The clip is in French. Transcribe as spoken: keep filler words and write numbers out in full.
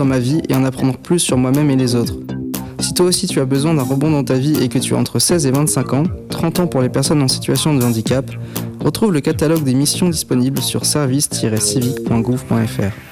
dans ma vie et en apprendre plus sur moi-même et les autres. Si toi aussi tu as besoin d'un rebond dans ta vie et que tu as entre seize et vingt-cinq ans, trente ans pour les personnes en situation de handicap, retrouve le catalogue des missions disponibles sur service tiret civique point gouv point f r.